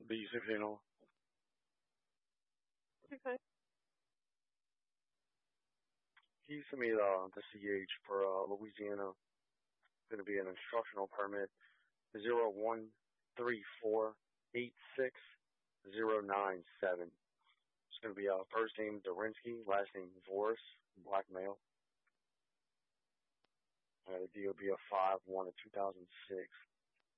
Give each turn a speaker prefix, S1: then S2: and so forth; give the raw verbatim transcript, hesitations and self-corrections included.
S1: B sixteen oh.
S2: Okay.
S1: He sent me the, the C H for uh, Louisiana. Going to be an instructional permit. Zero one three four eight six zero nine seven. It's going to be uh, first name Dorinsky, last name Voris, black male. Uh, the D O B of five one of two thousand six.